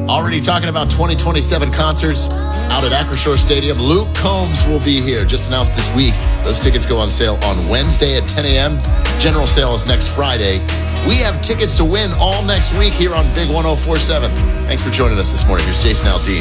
Already talking about 2027 concerts out at Acrisure Stadium. Luke Combs will be here. Just announced this week. Those tickets go on sale on Wednesday at 10 a.m. General sale is next Friday. We have tickets to win all next week here on Big 104.7. Thanks for joining us this morning. Here's Jason Aldean.